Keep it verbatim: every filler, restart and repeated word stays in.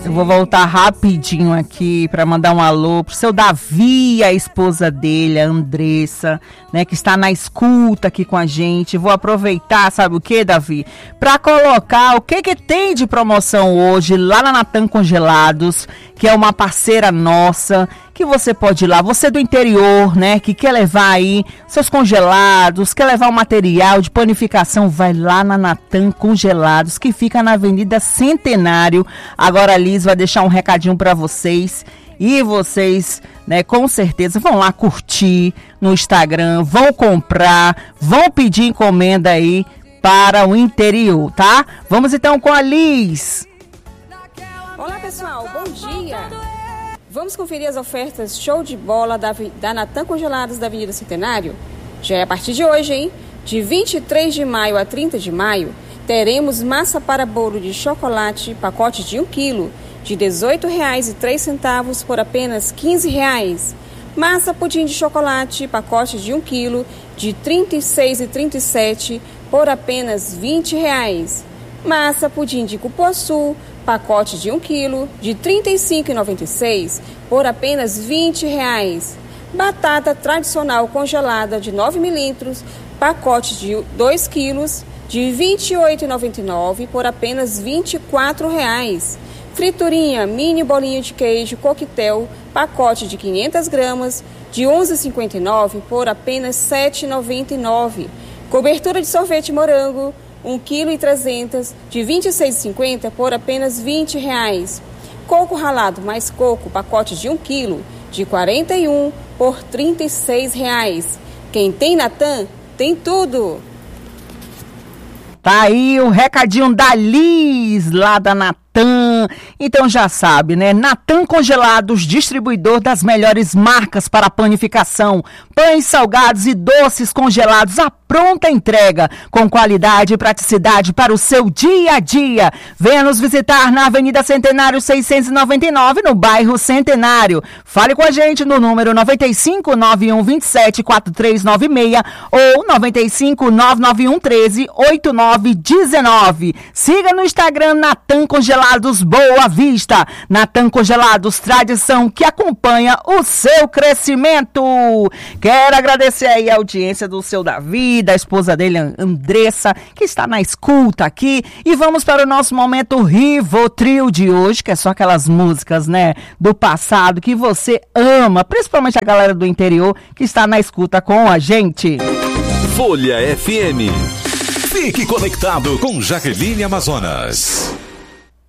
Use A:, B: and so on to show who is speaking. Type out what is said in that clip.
A: Eu vou voltar rapidinho aqui para mandar um alô pro seu Davi, a esposa dele, a Andressa, né, que está na escuta aqui com a gente. Vou aproveitar, sabe o que, Davi? Para colocar o que que tem de promoção hoje lá na Natan Congelados, que é uma parceira nossa, que você pode ir lá, você do interior, né, que quer levar aí seus congelados, quer levar um material de panificação, vai lá na Natan Congelados, que fica na Avenida Centenário. Agora a Liz vai deixar um recadinho para vocês e vocês, né, com certeza vão lá curtir no Instagram, vão comprar, vão pedir encomenda aí para o interior, tá? Vamos então com a Liz.
B: Olá pessoal, bom dia! Vamos conferir as ofertas show de bola da, da Natan Congelados da Avenida Centenário? Já é a partir de hoje, hein? De vinte e três de maio a trinta de maio, teremos massa para bolo de chocolate, pacote de um quilo, de dezoito reais e três centavos por apenas quinze reais. Massa pudim de chocolate, pacote de um quilo, de trinta e seis reais e trinta e sete centavos por apenas vinte reais. Massa pudim de cupuaçu, pacote de um quilo, de trinta e cinco reais e noventa e seis centavos por apenas vinte reais. Batata tradicional congelada de nove milímetros, pacote de dois quilos, de vinte e oito reais e noventa e nove centavos por apenas vinte e quatro reais. Friturinha mini bolinho de queijo coquetel, pacote de quinhentas gramas, de onze reais e cinquenta e nove centavos por apenas sete reais e noventa e nove centavos. Cobertura de sorvete morango, um quilo e trezentos, de vinte e seis reais e cinquenta centavos por apenas vinte reais. Coco ralado mais coco, pacote de um quilo, de quarenta e um reais por trinta e seis reais. Quem tem Natan, tem tudo!
A: Tá aí o recadinho da Liz, lá da Natan. Então já sabe, né? Natan Congelados, distribuidor das melhores marcas para panificação. Pães, salgados e doces congelados à pronta entrega, com qualidade e praticidade para o seu dia a dia. Venha nos visitar na Avenida Centenário seiscentos e noventa e nove, no bairro Centenário. Fale com a gente no número nove cinco nove um dois sete quatro três nove seis ou nove cinco nove nove um um três oito nove um nove. Siga no Instagram Natan Congelados Boa Vista. Natan Congelados, tradição que acompanha o seu crescimento. Quero agradecer aí a audiência do seu Davi, da esposa dele, Andressa, que está na escuta aqui. E vamos para o nosso momento Rivotril de hoje, que é só aquelas músicas, né, do passado que você ama, principalmente a galera do interior que está na escuta com a gente.
C: Folha F M. Fique conectado com Jaqueline Amazonas.